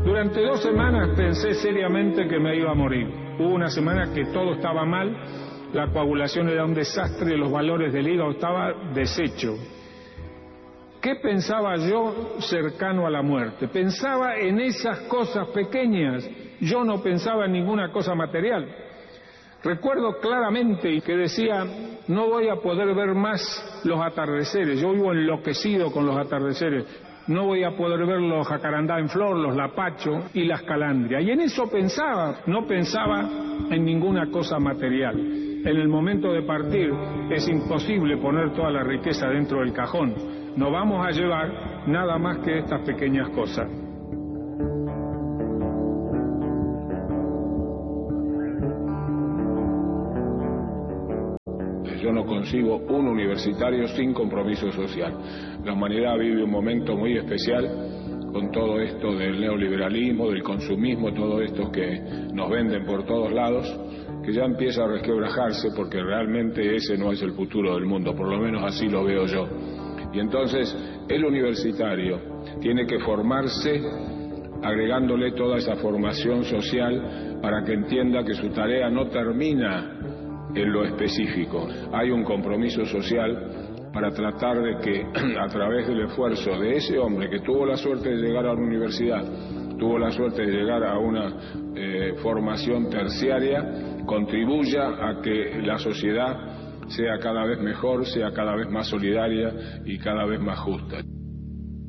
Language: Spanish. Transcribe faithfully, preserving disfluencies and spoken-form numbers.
Durante dos semanas pensé seriamente que me iba a morir. Hubo una semana que todo estaba mal, la coagulación era un desastre, los valores del hígado estaban deshecho. ¿Qué pensaba yo cercano a la muerte? Pensaba en esas cosas pequeñas, yo no pensaba en ninguna cosa material. Recuerdo claramente que decía, no voy a poder ver más los atardeceres, yo vivo enloquecido con los atardeceres, no voy a poder ver los jacarandá en flor, los lapachos y las calandrias. Y en eso pensaba, no pensaba en ninguna cosa material. En el momento de partir es imposible poner toda la riqueza dentro del cajón. No vamos a llevar nada más que estas pequeñas cosas. Yo no concibo un universitario sin compromiso social. La humanidad vive un momento muy especial con todo esto del neoliberalismo, del consumismo, todo esto que nos venden por todos lados, que ya empieza a resquebrajarse porque realmente ese no es el futuro del mundo, por lo menos así lo veo yo. Y entonces el universitario tiene que formarse agregándole toda esa formación social para que entienda que su tarea no termina en lo específico. Hay un compromiso social para tratar de que a través del esfuerzo de ese hombre que tuvo la suerte de llegar a la universidad, tuvo la suerte de llegar a una eh, formación terciaria, contribuya a que la sociedad sea cada vez mejor, sea cada vez más solidaria y cada vez más justa.